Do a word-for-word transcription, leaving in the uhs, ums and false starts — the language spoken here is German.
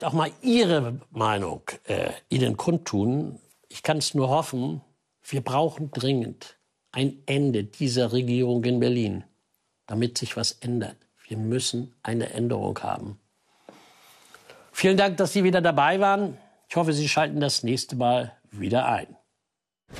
auch mal Ihre Meinung äh, Ihnen kundtun. Ich kann es nur hoffen, wir brauchen dringend ein Ende dieser Regierung in Berlin, damit sich was ändert. Wir müssen eine Änderung haben. Vielen Dank, dass Sie wieder dabei waren. Ich hoffe, Sie schalten das nächste Mal wieder ein.